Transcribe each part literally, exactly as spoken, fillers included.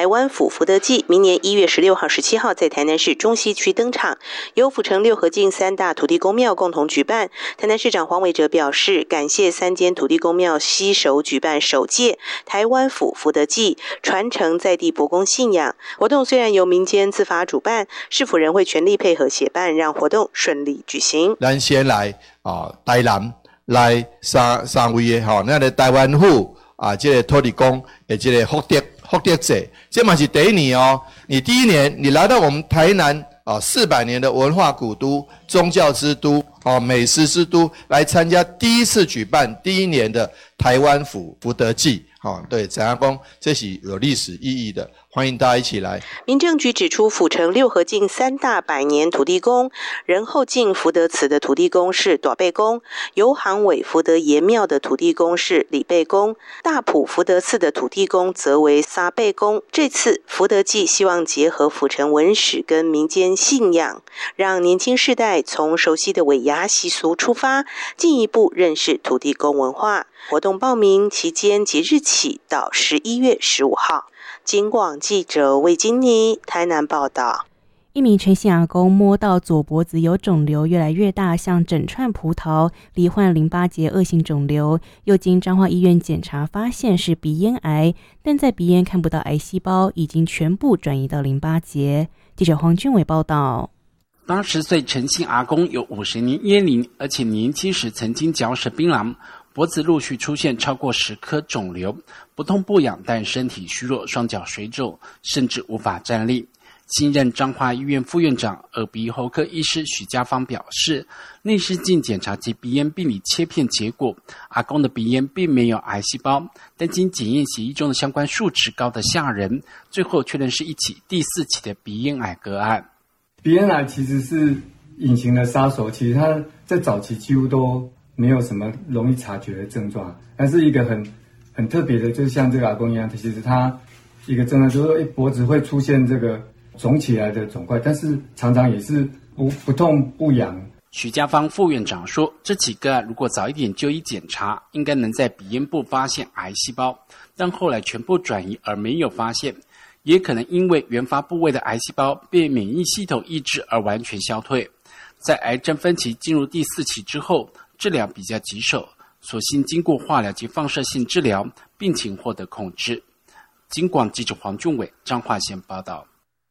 台湾府福德祭明年一月十六号、十七号在台南市中西区登场，由府城六合境三大土地公庙共同举办。台南市长黄伟哲表示，感谢三间土地公庙携手举办首届台湾府福德祭，传承在地伯公信仰。活动虽然由民间自发主办，市府人会全力配合协办，让活动顺利举行。 咱先来啊，台南来三三位的吼，咱的台湾府啊，这个土地公的这个福德福德节，这嘛是第一年哦。你第一年你来到我们台南啊，四百年的文化古都、宗教之都、哦美食之都，来参加第一次举办第一年的台湾府福德祭。好、哦，对，怎样讲，这是有历史意义的，欢迎大家一起来。 民政局指出，府城六合境三大百年土地公，仁后境福德祠的土地公是大伯公，油行尾福德爷庙的土地公是李伯公，大埔福德祠的土地公则为三伯公。这次福德祭希望结合府城文史跟民间信仰，让年轻世代从熟悉的尾牙习俗出发，进一步认识土地公文化。活动报名期间即日起到十一月十五号。警广记者魏金妮台南报道。 一名陈姓阿公摸到左脖子有肿瘤越来越大，像整串葡萄，罹患淋巴结恶性肿瘤，又经彰化医院检查发现是鼻咽癌，但在鼻咽看不到癌细胞，已经全部转移到淋巴结。记者黄俊伟报道。 八十岁陈姓阿公有五十年烟龄，而且年轻时曾经嚼食槟榔，脖子陆续出现超过十颗肿瘤，不痛不痒，但身体虚弱，双脚水肿，甚至无法站立。新任彰化医院副院长、耳鼻喉科医师许家芳表示，内视镜检查及鼻咽病理切片结果，阿公的鼻咽并没有癌细胞，但经检验血液中的相关数值高得吓人，最后确认是一起第四起的鼻咽癌个案。 鼻咽癌其实是隐形的杀手，其实它在早期几乎都没有什么容易察觉的症状，但是一个很很特别的，就是像这个阿公一样，其实他一个症状就是说，脖子会出现这个肿起来的肿块，但是常常也是不不痛不痒。 许家芳副院长说，这几个案如果早一点就医检查，应该能在鼻咽部发现癌细胞，但后来全部转移而没有发现，也可能因为原发部位的癌细胞被免疫系统抑制而完全消退。在癌症分期进入第四期之后，治疗比较棘手，所幸经过化疗及放射性治疗，病情获得控制。警广记者黄俊伟彰化县报道。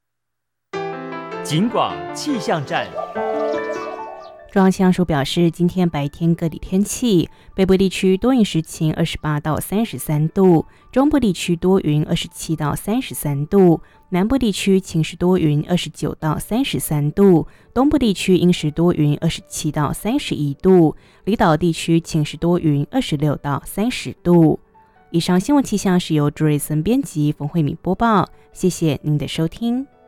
警广气象站。 中央气象署表示，今天白天各地天气，北部地区多云时晴，二十八到三十三度；中部地区多云，二十七到三十三度；南部地区晴时多云，二十九到三十三度；东部地区阴时多云，二十七到三十一度；离岛地区晴时多云，二十六到三十度。以上新闻气象是由朱瑞森编辑，冯慧敏播报，谢谢您的收听。